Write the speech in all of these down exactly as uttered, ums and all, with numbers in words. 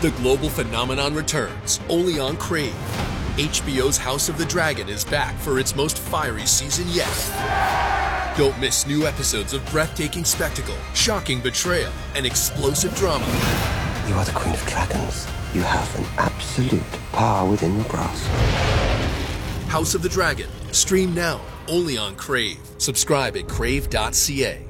The global phenomenon returns, only on Crave. H B O's House of the Dragon is back for its most fiery season yet. Don't miss new episodes of breathtaking spectacle, shocking betrayal, and explosive drama. You are the Queen of Dragons. You have an absolute power within your grasp. House of the Dragon. Stream now, only on Crave. Subscribe at crave dot c a.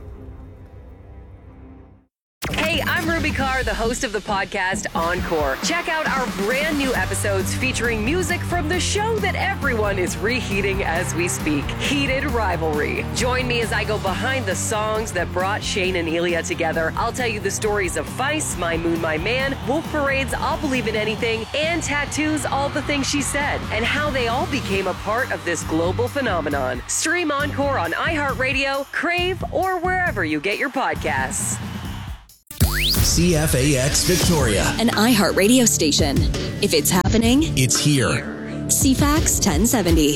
Hey, I'm Ruby Carr, the host of the podcast Encore. Check out our brand new episodes featuring music from the show that everyone is reheating as we speak, Heated Rivalry. Join me as I go behind the songs that brought Shane and Elia together. I'll tell you the stories of Feist, My Moon, My Man, Wolf Parade's I'll Believe in Anything, and Tattoo's All the Things She Said, and how they all became a part of this global phenomenon. Stream Encore on iHeartRadio, Crave, or wherever you get your podcasts. C F A X Victoria, an iHeartRadio station. If it's happening, it's here. C FAX ten seventy.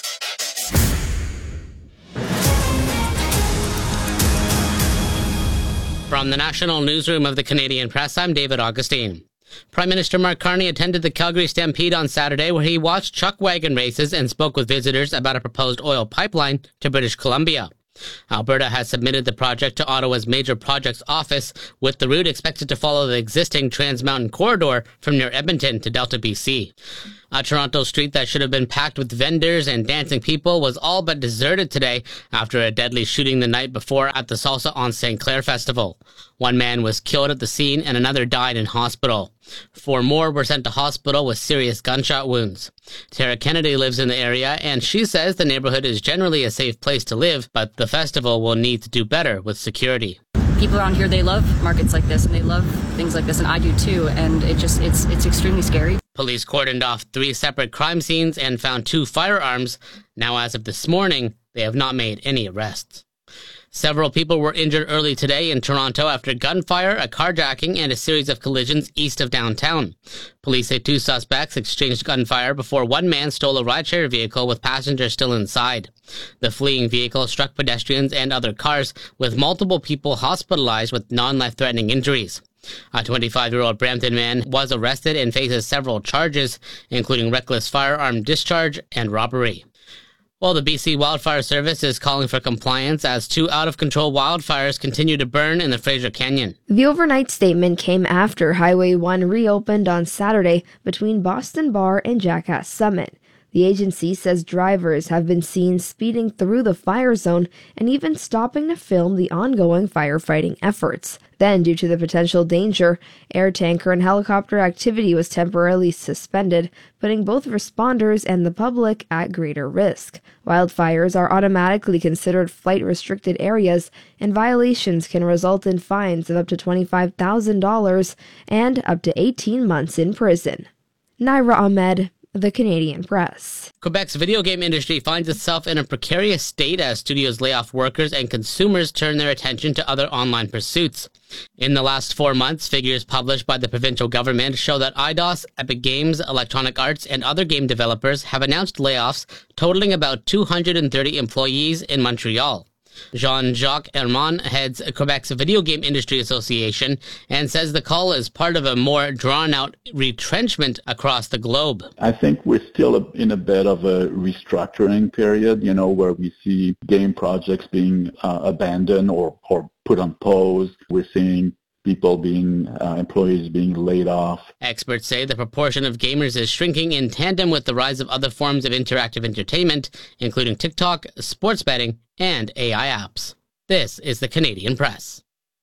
From the National Newsroom of the Canadian Press, I'm David Augustine. Prime Minister Mark Carney attended the Calgary Stampede on Saturday, where he watched chuck wagon races and spoke with visitors about a proposed oil pipeline to British Columbia. Alberta has submitted the project to Ottawa's Major Projects Office, with the route expected to follow the existing Trans Mountain corridor from near Edmonton to Delta, B C. A Toronto street that should have been packed with vendors and dancing people was all but deserted today after a deadly shooting the night before at the Salsa on Saint Clair Festival. One man was killed at the scene and another died in hospital. Four more were sent to hospital with serious gunshot wounds. Tara Kennedy lives in the area, and she says the neighborhood is generally a safe place to live, but the festival will need to do better with security. People around here, they love markets like this, and they love things like this, and I do too, and it just, it's it's extremely scary. Police cordoned off three separate crime scenes and found two firearms. Now, as of this morning, they have not made any arrests. Several people were injured early today in Toronto after gunfire, a carjacking, and a series of collisions east of downtown. Police say two suspects exchanged gunfire before one man stole a rideshare vehicle with passengers still inside. The fleeing vehicle struck pedestrians and other cars, with multiple people hospitalized with non-life-threatening injuries. A twenty-five-year-old Brampton man was arrested and faces several charges, including reckless firearm discharge and robbery. Well, the B C Wildfire Service is calling for compliance as two out-of-control wildfires continue to burn in the Fraser Canyon. The overnight statement came after Highway one reopened on Saturday between Boston Bar and Jackass Summit. The agency says drivers have been seen speeding through the fire zone and even stopping to film the ongoing firefighting efforts. Then, due to the potential danger, air tanker and helicopter activity was temporarily suspended, putting both responders and the public at greater risk. Wildfires are automatically considered flight-restricted areas, and violations can result in fines of up to twenty-five thousand dollars and up to eighteen months in prison. Naira Ahmed, The Canadian Press. Quebec's video game industry finds itself in a precarious state as studios lay off workers and consumers turn their attention to other online pursuits. In the last four months, figures published by the provincial government show that Eidos, Epic Games, Electronic Arts, and other game developers have announced layoffs totaling about two hundred thirty employees in Montreal. Jean-Jacques Herman heads Quebec's Video Game Industry Association and says the call is part of a more drawn-out retrenchment across the globe. I think we're still in a bit of a restructuring period, you know, where we see game projects being uh, abandoned or, or put on pause. We're seeing people being, uh, employees being laid off. Experts say the proportion of gamers is shrinking in tandem with the rise of other forms of interactive entertainment, including TikTok, sports betting, and A I apps. This is the Canadian Press.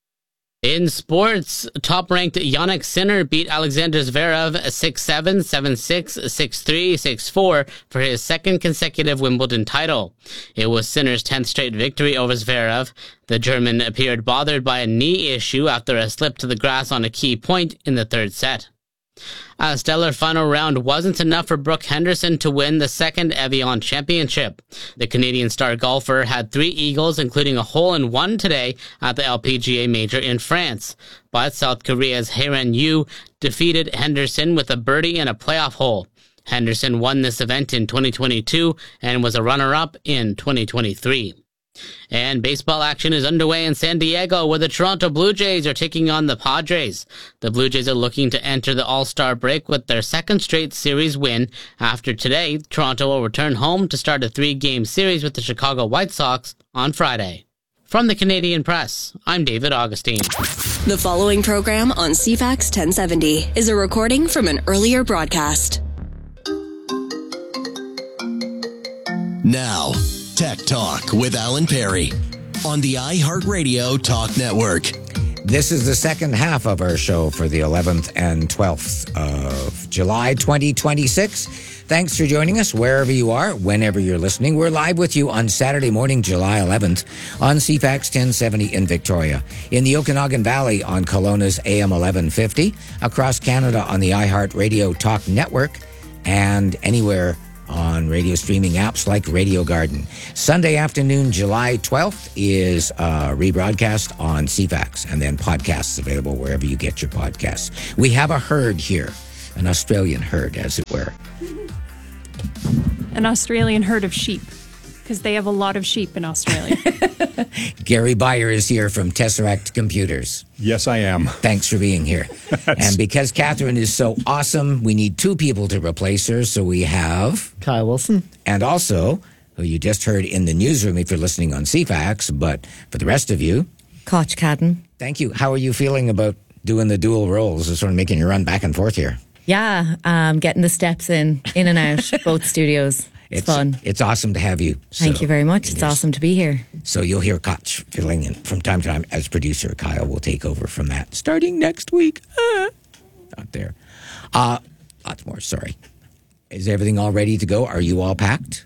In sports, top-ranked Jannik Sinner beat Alexander Zverev six seven, seven six, six three, six four for his second consecutive Wimbledon title. It was Sinner's tenth straight victory over Zverev. The German appeared bothered by a knee issue after a slip to the grass on a key point in the third set. A stellar final round wasn't enough for Brooke Henderson to win the second Evian Championship. The Canadian star golfer had three eagles, including a hole-in-one today at the L P G A Major in France. But South Korea's Hae-Ren Yu defeated Henderson with a birdie and a playoff hole. Henderson won this event in twenty twenty-two and was a runner-up in twenty twenty-three. And baseball action is underway in San Diego, where the Toronto Blue Jays are taking on the Padres. The Blue Jays are looking to enter the All-Star break with their second straight series win. After today, Toronto will return home to start a three-game series with the Chicago White Sox on Friday. From the Canadian Press, I'm David Augustine. The following program on C FAX ten seventy is a recording from an earlier broadcast. Now, Tech Talk with Alan Perry on the iHeartRadio Talk Network. This is the second half of our show for the eleventh and twelfth of July twenty twenty-six. Thanks for joining us wherever you are, whenever you're listening. We're live with you on Saturday morning, July eleventh, on C FAX ten seventy in Victoria, in the Okanagan Valley on Kelowna's A M eleven fifty, across Canada on the iHeartRadio Talk Network, and anywhere on radio streaming apps like Radio Garden. Sunday afternoon, July twelfth, is a rebroadcast on C FAX, and then podcasts available wherever you get your podcasts. We have a herd here, an Australian herd, as it were. An Australian herd of sheep, because they have a lot of sheep in Australia. Gary Beyer is here from Tesseract Computers. Yes, I am. Thanks for being here. And because Catherine is so awesome, we need two people to replace her. So we have Kyle Wilson. And also, who you just heard in the newsroom if you're listening on C FAX, but for the rest of you, Koch Cadden. Thank you. How are you feeling about doing the dual roles and sort of making you run back and forth here? Yeah, um, getting the steps in, in and out, both studios. It's, it's fun. It's awesome to have you. Thank so, you very much. It's yes. awesome to be here. So you'll hear Koch filling in from time to time as producer. Kyle will take over from that starting next week. Ah, not there. Uh, lots more, sorry. Is everything all ready to go? Are you all packed?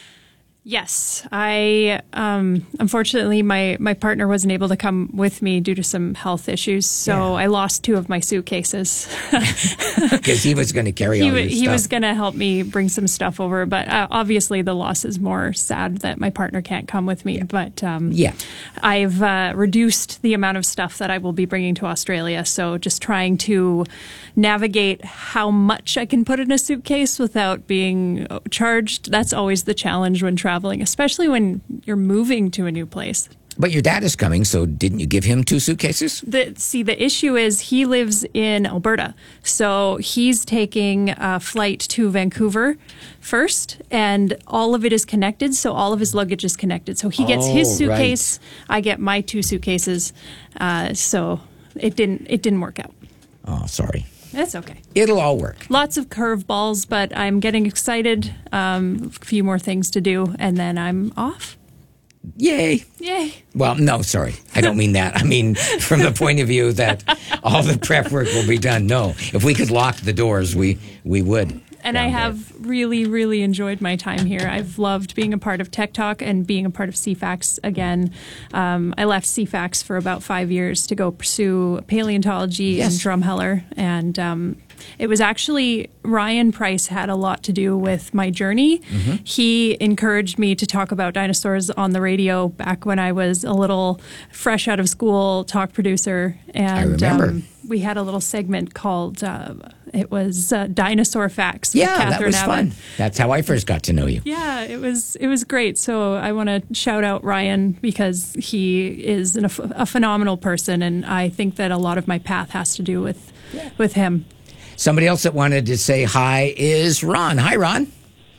Yes, I um, unfortunately my, my partner wasn't able to come with me due to some health issues, so yeah. I lost two of my suitcases. Because he was going to carry he, all your he stuff. was going to help me bring some stuff over, but uh, obviously the loss is more sad that my partner can't come with me. Yeah. But um, yeah. I've uh, reduced the amount of stuff that I will be bringing to Australia, so just trying to navigate how much I can put in a suitcase without being charged. That's always the challenge when traveling, especially when you're moving to a new place. But your dad is coming, so didn't you give him two suitcases? The, see, the issue is he lives in Alberta, so he's taking a flight to Vancouver first, and all of it is connected, so all of his luggage is connected. So he gets oh, his suitcase, right. I get my two suitcases, uh, so it didn't it didn't work out. Oh, sorry. That's okay. It'll all work. Lots of curveballs, but I'm getting excited. Um, a few more things to do, and then I'm off. Yay. Yay. Well, no, sorry. I don't mean that. I mean from the point of view that all the prep work will be done. No. If we could lock the doors, we, we would. And I have there. really, really enjoyed my time here. I've loved being a part of Tech Talk and being a part of C FAX again. Um, I left C FAX for about five years to go pursue paleontology yes. in Drumheller. And um, it was actually, Ryan Price had a lot to do with my journey. Mm-hmm. He encouraged me to talk about dinosaurs on the radio back when I was a little fresh out of school, talk producer. And I remember. Um, we had a little segment called... Uh, It was uh, Dinosaur Facts. Yeah, with Catherine that was Abbott. fun. That's how I first got to know you. Yeah, it was it was great. So I want to shout out Ryan because he is an, a phenomenal person, and I think that a lot of my path has to do with yeah. with him. Somebody else that wanted to say hi is Ron. Hi, Ron.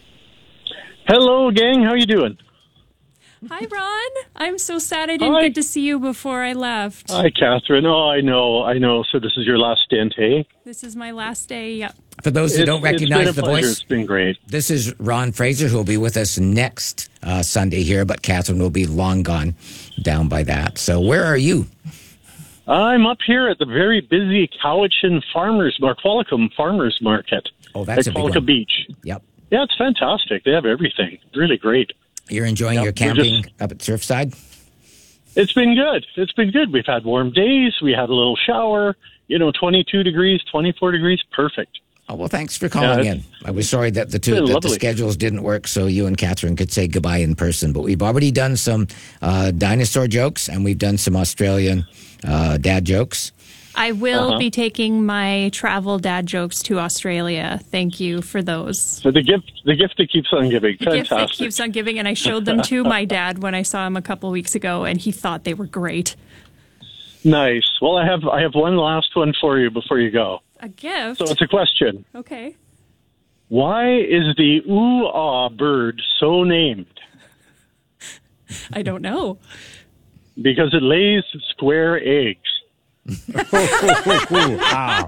Hello, gang. How you doing? Hi, Ron. I'm so sad I didn't Hi. get to see you before I left. Hi, Catherine. Oh, I know, I know. So this is your last stint, hey? This is my last day, yep. For those who It's- don't recognize it's been the a pleasure. voice, It's been great. This is Ron Fraser, who will be with us next uh, Sunday here, but Catherine will be long gone down by that. So where are you? I'm up here at the very busy Cowichan Farmers Market, Qualicum Farmers Market. Oh, that's at a big Qualicum one. Beach. Yep. Yeah, it's fantastic. They have everything. Really great. You're enjoying Yep, your we're camping just- up at Surfside? It's been good. It's been good. We've had warm days. We had a little shower. You know, twenty-two degrees, twenty-four degrees. Perfect. Oh, well, thanks for calling Yeah, in. I was sorry that the two been that the lovely. schedules didn't work, so you and Catherine could say goodbye in person. But we've already done some uh, dinosaur jokes, and we've done some Australian uh, dad jokes. I will Uh-huh. be taking my travel dad jokes to Australia. Thank you for those. So the gift, the gift that keeps on giving. The Fantastic. gift that keeps on giving, and I showed them to my dad when I saw him a couple weeks ago, and he thought they were great. Nice. Well, I have I have one last one for you before you go. A gift? So it's a question. Okay. Why is the ooh-ah bird so named? I don't know. Because it lays square eggs. Wow.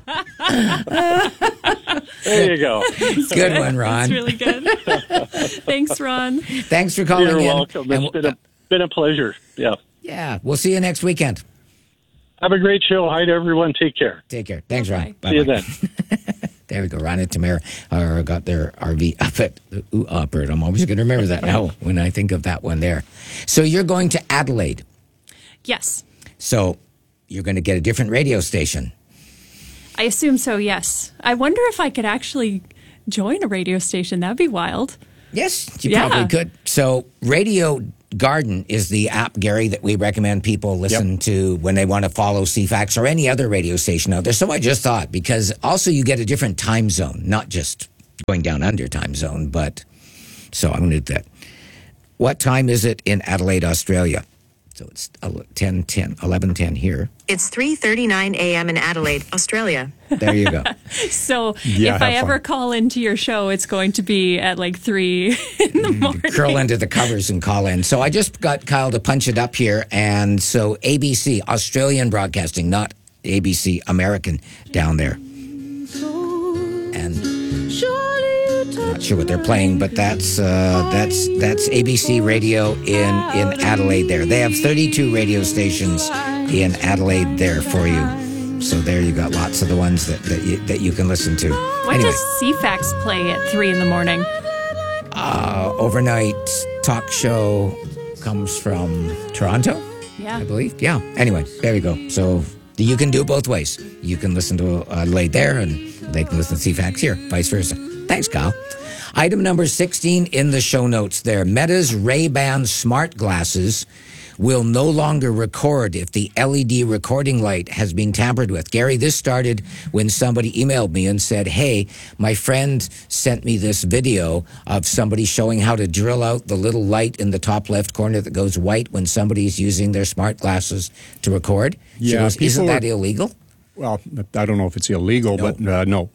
There you go. Good one, Ron. That's really good. Thanks, Ron. Thanks for calling You're in. welcome. It's And- been a, been a pleasure. Yeah. Yeah, we'll see you next weekend. Have a great show. Hi to everyone. Take care. Take care. Thanks, Ron. See you then. There we go. Ron and Tamara uh, got their R V up at the Ooh Ah Bird. I'm always going to remember that now when I think of that one there. So you're going to Adelaide. Yes. So you're going to get a different radio station. I assume so, yes. I wonder if I could actually join a radio station. That'd be wild. Yes, you Yeah. probably could. So Radio Garden is the app, Gary, that we recommend people listen to when they want to follow C FAX or any other radio station out there. So I just thought, because also you get a different time zone, not just going down under time zone, but so I'm going to do that. What time is it in Adelaide, Australia? So it's ten ten, eleven ten here. It's three thirty-nine a.m. in Adelaide, Australia. There you go. So Yeah, if I have ever fun. call into your show, it's going to be at like three in the morning. Curl into the covers and call in. So I just got Kyle to punch it up here. And so A B C, Australian Broadcasting, not A B C American down there. And I'm not sure what they're playing, but that's uh, that's that's A B C Radio in, in Adelaide there. They have thirty-two radio stations in Adelaide there for you. So there you got lots of the ones that, that, you, that you can listen to. What Anyway. does C FAX play at three in the morning? Uh, overnight talk show comes from Toronto, Yeah. I believe. Yeah. Anyway, there you go. So you can do it both ways. You can listen to Adelaide there, and they can listen to C FAX here, vice versa. Thanks, Kyle. Item number sixteen in the show notes there. Meta's Ray-Ban smart glasses will no longer record if the L E D recording light has been tampered with. Gary, this started when somebody emailed me and said, hey, my friend sent me this video of somebody showing how to drill out the little light in the top left corner that goes white when somebody's using their smart glasses to record. She Yeah, goes, isn't people that are- illegal? Well, I don't know if it's illegal, but uh, no.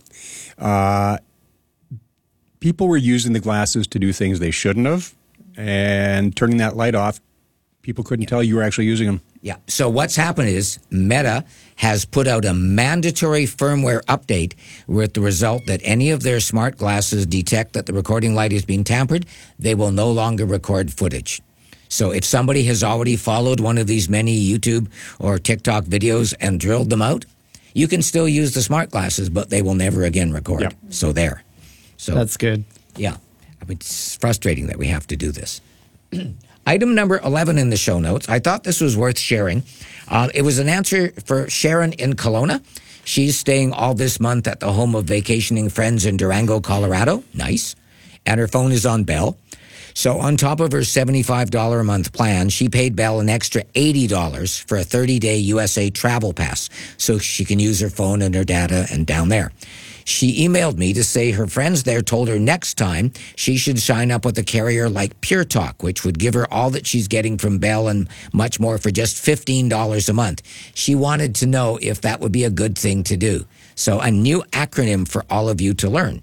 Uh, people were using the glasses to do things they shouldn't have, and turning that light off, people couldn't tell you were actually using them. Yeah. So what's happened is Meta has put out a mandatory firmware update with the result that any of their smart glasses detect that the recording light is being tampered, they will no longer record footage. So if somebody has already followed one of these many YouTube or TikTok videos and drilled them out, you can still use the smart glasses, but they will never again record. So there. So That's good. Yeah. I mean, it's frustrating that we have to do this. Item number eleven in the show notes. I thought this was worth sharing. Uh, it was an answer for Sharon in Kelowna. She's staying all this month at the home of vacationing friends in Durango, Colorado. Nice. And her phone is on Bell. So on top of her seventy-five dollars a month plan, she paid Bell an extra eighty dollars for a thirty-day U S A travel pass so she can use her phone and her data and down there. She emailed me to say her friends there told her next time she should sign up with a carrier like Pure Talk, which would give her all that she's getting from Bell and much more for just fifteen dollars a month. She wanted to know if that would be a good thing to do. So a new acronym for all of you to learn.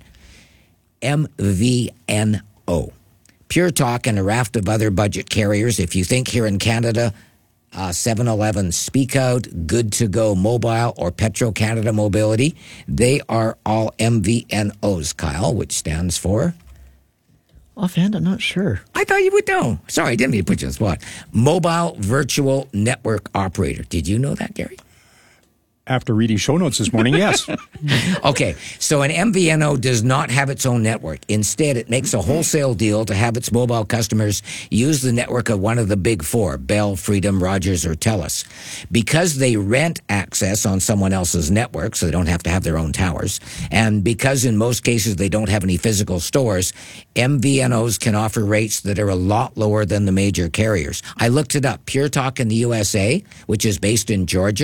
M V N O. Pure Talk and a raft of other budget carriers. If you think here in Canada, uh, seven eleven Speak Out, Good to Go Mobile, or Petro-Canada Mobility, they are all M V N Os, Kyle, which stands for? Offhand, I'm not sure. I thought you would know. Sorry, I didn't mean to put you on the spot. Mobile Virtual Network Operator. Did you know that, Gary? After reading show notes this morning, yes. Okay, so an M V N O does not have its own network. Instead, it makes a wholesale deal to have its mobile customers use the network of one of the big four, Bell, Freedom, Rogers, or TELUS. Because they rent access on someone else's network, so they don't have to have their own towers, and because in most cases they don't have any physical stores, M V N Os can offer rates that are a lot lower than the major carriers. I looked it up. Pure Talk in the U S A, which is based in Georgia,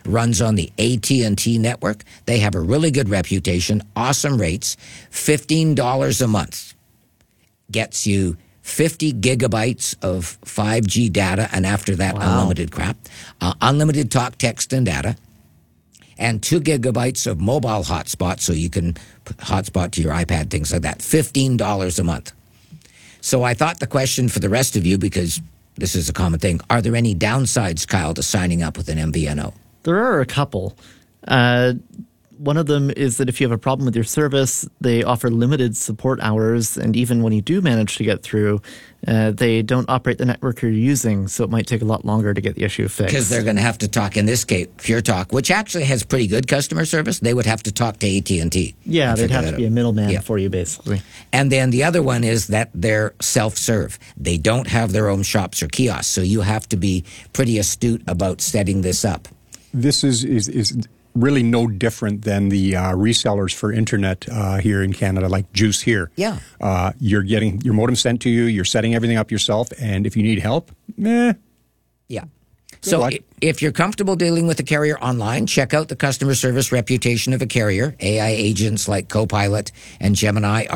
runs on the A T and T network. They have a really good reputation, awesome rates, fifteen dollars a month. Gets you fifty gigabytes of five G data, and after that, Wow. unlimited crap. Uh, unlimited talk, text, and data. And two gigabytes of mobile hotspot, so you can put hotspot to your iPad, things like that. fifteen dollars a month. So I thought the question for the rest of you, because this is a common thing, are there any downsides, Kyle, to signing up with an M V N O? There are a couple. Uh, one of them is that if you have a problem with your service, they offer limited support hours, and even when you do manage to get through, uh, they don't operate the network you're using, so it might take a lot longer to get the issue fixed. Because they're going to have to talk, in this case, Pure Talk, which actually has pretty good customer service. They would have to talk to A T and T. Yeah, and they'd figure have that to be out. a middleman Yeah. for you, basically. And then the other one is that they're self-serve. They don't have their own shops or kiosks, so you have to be pretty astute about setting this up. This is, is, is really no different than the uh, resellers for internet uh, here in Canada, like Juice here. Yeah. Uh, you're getting your modem sent to you, you're setting everything up yourself, and if you need help, meh. Yeah. So luck. i- if you're comfortable dealing with a carrier online, check out the customer service reputation of a carrier. A I agents like Copilot and Gemini